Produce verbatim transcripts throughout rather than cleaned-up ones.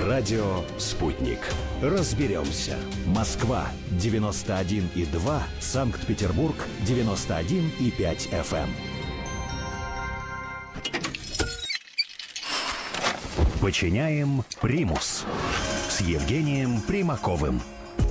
Радио «Спутник». Разберемся. Москва девяносто один и два, Санкт-Петербург девяносто один и пять эф эм. Подчиняем примус с Евгением Примаковым.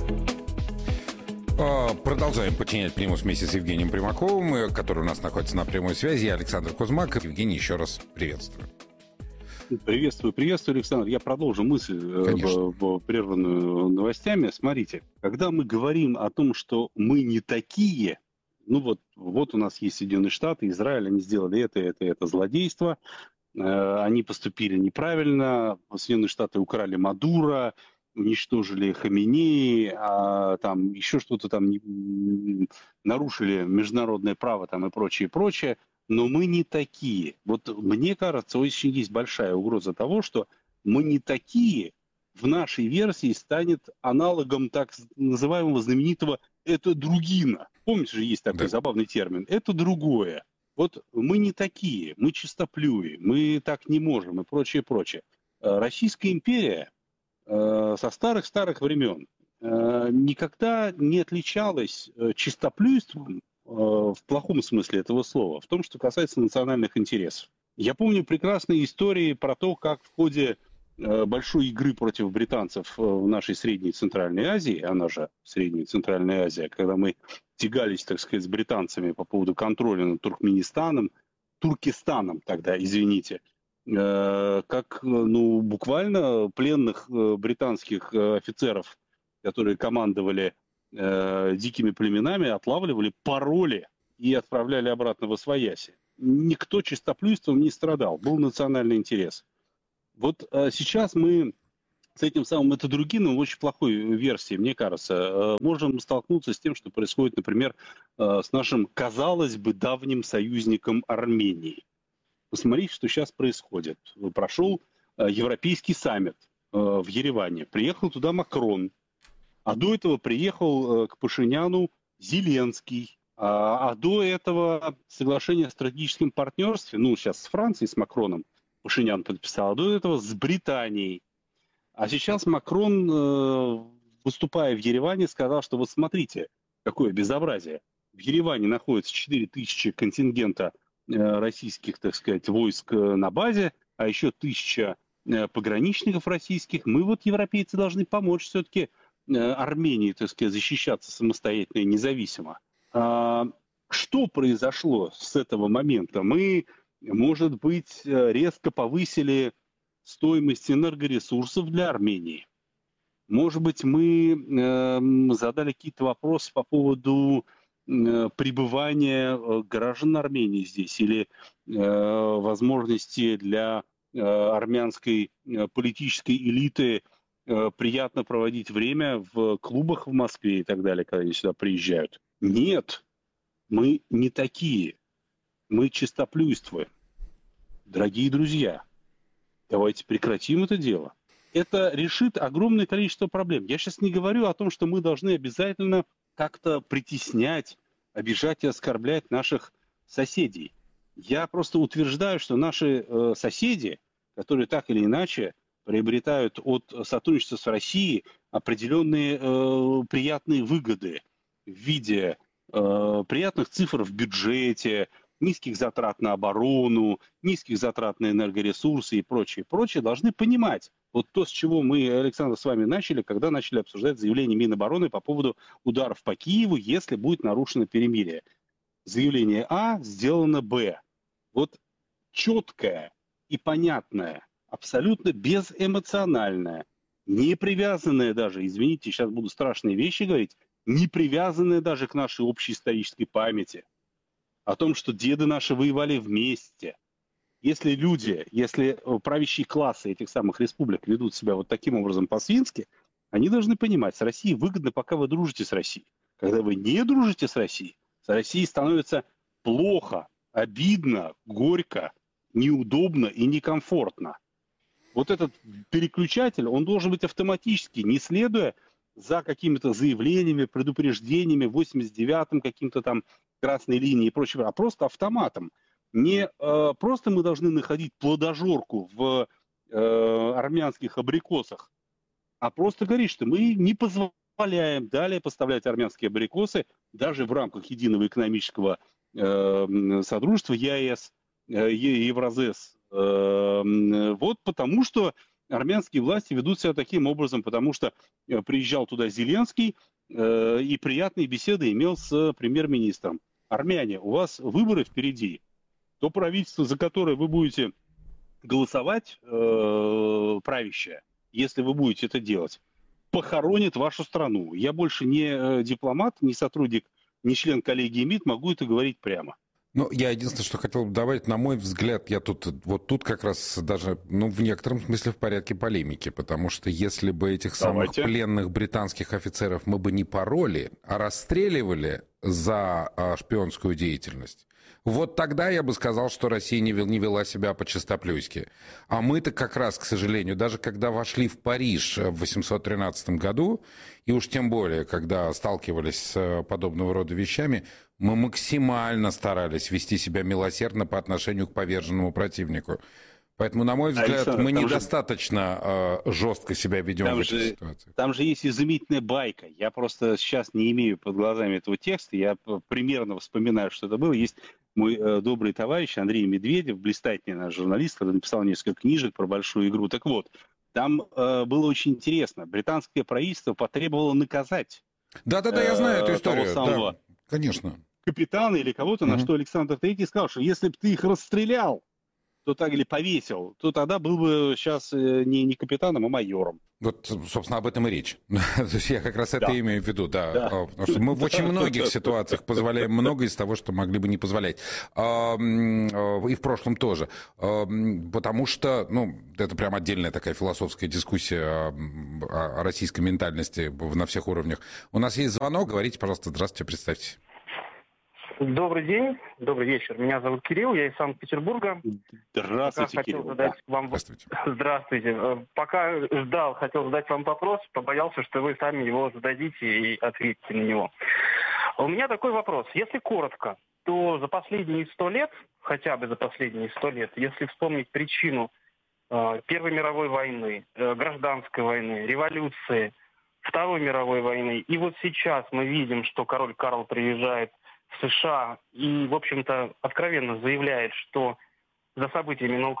Продолжаем подчинять примус вместе с Евгением Примаковым, который у нас находится на прямой связи. Я Александр Кузьмак. Евгений, еще раз приветствую. Приветствую, приветствую, Александр. Я продолжу мысль, в, в, прерванную новостями. Смотрите, когда мы говорим о том, что мы не такие, ну вот, вот у нас есть Соединенные Штаты, Израиль, они сделали это, это, это злодейство, э, они поступили неправильно, Соединенные Штаты украли Мадуро, уничтожили Хаминеи, а там еще что-то там не, нарушили международное право там и прочее, прочее. Но мы не такие. Вот мне кажется, очень есть большая угроза того, что мы не такие в нашей версии станет аналогом так называемого знаменитого «это другина». Помните же, есть такой да. забавный термин «это другое». Вот мы не такие, мы чистоплюи, мы так не можем и прочее, прочее. Российская империя со старых-старых времен никогда не отличалась чистоплюйством в плохом смысле этого слова, в том, что касается национальных интересов. Я помню прекрасные истории про то, как в ходе большой игры против британцев в нашей Средней и Центральной Азии, она же Средняя и Центральная Азия, когда мы тягались, так сказать, с британцами по поводу контроля над Туркменистаном, Туркестаном тогда, извините, как, ну, буквально пленных британских офицеров, которые командовали дикими племенами, отлавливали, пароли и отправляли обратно в освояси. Никто чистоплюйством не страдал, был национальный интерес. Вот а сейчас мы с этим самым это другим, в очень плохой версии, мне кажется, можем столкнуться с тем, что происходит, например, с нашим, казалось бы, давним союзником Арменией. Посмотрите, что сейчас происходит. Прошел Европейский саммит в Ереване, приехал туда Макрон. А до этого приехал к Пашиняну Зеленский. А, а до этого соглашение о стратегическом партнерстве, ну, сейчас с Францией, с Макроном Пашинян подписал, а до этого с Британией. А сейчас Макрон, выступая в Ереване, сказал, что вот смотрите, какое безобразие. В Ереване находится четыре тысячи контингента российских, так сказать, войск на базе, а еще тысяча пограничников российских. Мы вот, европейцы, должны помочь все-таки Армении, так сказать, защищаться самостоятельно и независимо. А что произошло с этого момента? Мы, может быть, резко повысили стоимость энергоресурсов для Армении. Может быть, мы э, задали какие-то вопросы по поводу э, пребывания граждан Армении здесь или э, возможности для э, армянской э, политической элиты приятно проводить время в клубах в Москве и так далее, когда они сюда приезжают. Нет, мы не такие. Мы чистоплюйствуем. Дорогие друзья, давайте прекратим это дело. Это решит огромное количество проблем. Я сейчас не говорю о том, что мы должны обязательно как-то притеснять, обижать и оскорблять наших соседей. Я просто утверждаю, что наши э, соседи, которые так или иначе приобретают от сотрудничества с Россией определенные э, приятные выгоды в виде э, приятных цифр в бюджете, низких затрат на оборону, низких затрат на энергоресурсы и прочее, прочее, должны понимать. Вот то, с чего мы, Александр, с вами начали, когда начали обсуждать заявление Минобороны по поводу ударов по Киеву, если будет нарушено перемирие. Заявление А, сделано Б. Вот четкое и понятное, абсолютно безэмоциональная, не привязанная даже, извините, сейчас буду страшные вещи говорить, не привязанная даже к нашей общей исторической памяти, о том, что деды наши воевали вместе. Если люди, если правящие классы этих самых республик ведут себя вот таким образом по-свински, они должны понимать, с Россией выгодно, пока вы дружите с Россией. Когда вы не дружите с Россией, с Россией становится плохо, обидно, горько, неудобно и некомфортно. Вот этот переключатель, он должен быть автоматически, не следуя за какими-то заявлениями, предупреждениями, восемьдесят девятым каким-то там красной линии и прочее, а просто автоматом. Не э, просто мы должны находить плодожорку в э, армянских абрикосах, а просто говорить, что мы не позволяем далее поставлять армянские абрикосы даже в рамках единого экономического э, содружества ЕАЭС, э, Евразес. Э, вот потому что армянские власти ведут себя таким образом, потому что приезжал туда Зеленский э, и приятные беседы имел с премьер-министром. Армяне, у вас выборы впереди. То правительство, за которое вы будете голосовать, э, правящее, если вы будете это делать, похоронит вашу страну. Я больше не дипломат, не сотрудник, не член коллегии МИД, могу это говорить прямо. Ну, я единственное, что хотел бы добавить, на мой взгляд, я тут, вот тут как раз даже, ну, в некотором смысле в порядке полемики, потому что если бы этих самых Давайте. пленных британских офицеров мы бы не пороли, а расстреливали за а, шпионскую деятельность, вот тогда я бы сказал, что Россия не, не вела себя по-чистоплюйски. А мы-то как раз, к сожалению, даже когда вошли в Париж в восемьсот тринадцатом году, и уж тем более, когда сталкивались с подобного рода вещами, мы максимально старались вести себя милосердно по отношению к поверженному противнику. Поэтому, на мой взгляд, Александр, мы там недостаточно же... э, жестко себя ведем там в этой же, ситуации. Там же есть изумительная байка. Я просто сейчас не имею под глазами этого текста. Я примерно вспоминаю, что это было. Есть мой э, добрый товарищ Андрей Медведев, блистательный наш журналист, который написал несколько книжек про большую игру. Так вот, там э, было очень интересно. Британское правительство потребовало наказать. Да-да-да, я знаю эту историю. Того самого да, конечно. капитана или кого-то, угу. На что Александр Третий сказал, что если бы ты их расстрелял, то так или повесил, то тогда был бы сейчас не, не капитаном, а майором. Вот, собственно, об этом и речь. То есть я как раз это да. имею в виду, да. да. Потому что мы в очень многих ситуациях позволяем много из того, что могли бы не позволять. И в прошлом тоже. Потому что, ну, это прям отдельная такая философская дискуссия о российской ментальности на всех уровнях. У нас есть звонок. Говорите, пожалуйста, здравствуйте, представьтесь. Добрый день, добрый вечер. Меня зовут Кирилл, я из Санкт-Петербурга. Здравствуйте, Кирилл. Задать да. вам... Здравствуйте. Здравствуйте. Пока ждал, хотел задать вам вопрос, побоялся, что вы сами его зададите и ответите на него. У меня такой вопрос. Если коротко, то за последние сто лет, хотя бы за последние сто лет, если вспомнить причину э, Первой мировой войны, э, гражданской войны, революции, Второй мировой войны, и вот сейчас мы видим, что король Карл приезжает в США и, в общем-то, откровенно заявляет, что за событиями на Украине